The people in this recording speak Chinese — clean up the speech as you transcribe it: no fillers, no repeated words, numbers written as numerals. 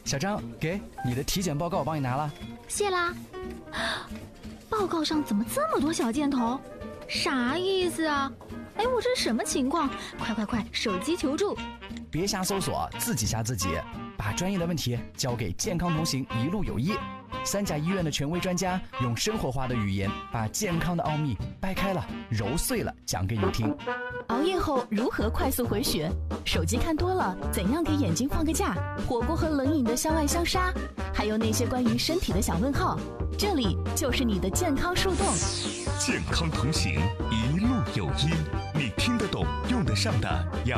小张，给你的体检报告我帮你拿了。 谢啦。报告上怎么这么多小箭头？啥意思啊？哎，我这是什么情况？快，手机求助！ 别瞎搜索，自己吓自己。把专业的问题交给健康同行一路有医，3甲医院的权威专家用生活化的语言把健康的奥秘掰开了揉碎了讲给你听。 熬夜后如何快速回血？手机看多了怎样给眼睛放个假？火锅和冷饮的相爱相杀，还有那些关于身体的小问号，这里就是你的健康树洞。 健康同行，一路有医，你听得懂用得上的